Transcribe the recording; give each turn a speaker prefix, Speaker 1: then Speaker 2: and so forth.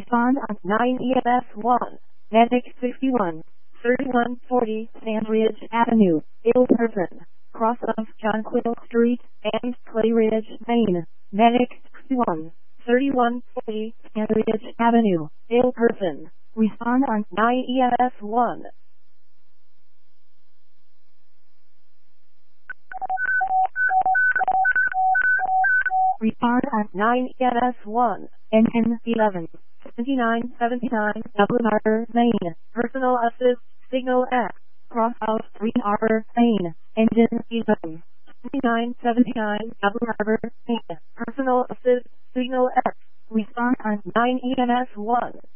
Speaker 1: Respond on 9 EMS 1. Medic 61. 3140 Sandridge Avenue, Ilperson, cross of Jonquil Street and Clay Ridge, Maine. Medic 61. 3140 Sandridge Avenue, Ilperson. Respond on 9 EMS 1. Respond on 9 EMS 1. Engine 11. 2979 Dublin Harbor, Maine. Personal assist signal X. Cross out Green Harbor, Maine. Engine 11. 2979 Dublin Harbor, Maine. Personal assist signal X. Respond on 9 EMS 1.